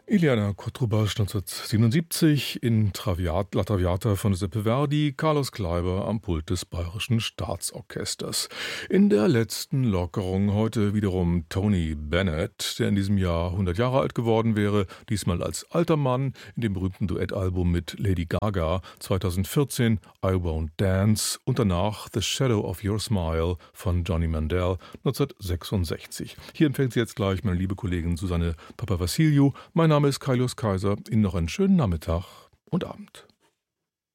Iliana Kotrubasch 1977 in La Traviata von Giuseppe Verdi, Carlos Kleiber am Pult des Bayerischen Staatsorchesters. In der letzten Lockerung heute wiederum Tony Bennett, der in diesem Jahr 100 Jahre alt geworden wäre, diesmal als alter Mann in dem berühmten Duettalbum mit Lady Gaga 2014 I Won't Dance und danach The Shadow of Your Smile von Johnny Mandel 1966. Hier empfängt sie jetzt gleich meine liebe Kollegin Susanne Papavassiliou. Mein Name ist Kaius Kaiser. Ihnen noch einen schönen Nachmittag und Abend.